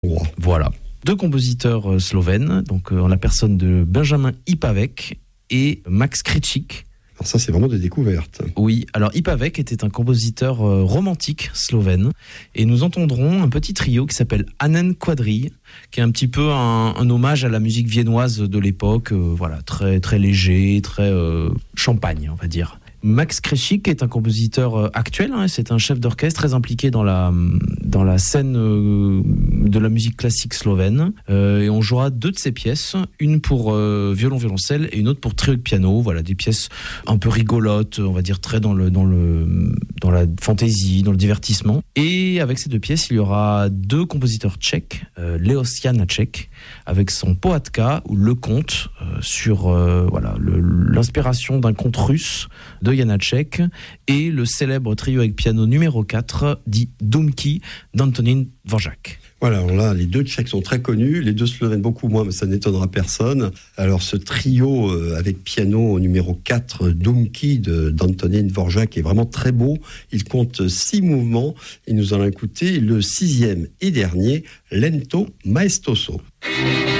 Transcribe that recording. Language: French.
Voilà. Deux compositeurs slovènes, donc en la personne de Benjamin Ipavek et Max Krejcik. Alors ça, c'est vraiment des découvertes. Oui, alors Ipavek était un compositeur romantique slovène et nous entendrons un petit trio qui s'appelle Anen Quadrille, qui est un petit peu un hommage à la musique viennoise de l'époque, voilà, très, très léger, très champagne, on va dire. Max Krejcik est un compositeur actuel, c'est un chef d'orchestre très impliqué dans la scène de la musique classique slovène. Et on jouera deux de ses pièces, une pour violon-violoncelle et une autre pour trio de piano. Voilà, des pièces un peu rigolotes, on va dire très dans la fantaisie, dans le divertissement. Et avec ces deux pièces, il y aura deux compositeurs tchèques, Leos Janáček avec son Pohádka ou Le Conte sur l'inspiration d'un conte russe de Janáček et le célèbre trio avec piano numéro 4 dit Dumky d'Antonín Dvořák. Voilà, alors là, les deux Tchèques sont très connus, les deux Slovènes beaucoup moins, mais ça n'étonnera personne. Alors ce trio avec piano numéro 4, Dumky d'Antonín Dvořák est vraiment très beau. Il compte 6 mouvements et nous allons écouter le 6e et dernier, Lento Maestoso.